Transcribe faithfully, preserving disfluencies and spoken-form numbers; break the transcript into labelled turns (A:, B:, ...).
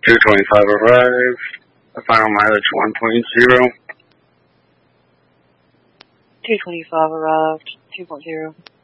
A: two twenty-five arrived. The final mileage one point zero.
B: two twenty-five arrived. two point zero.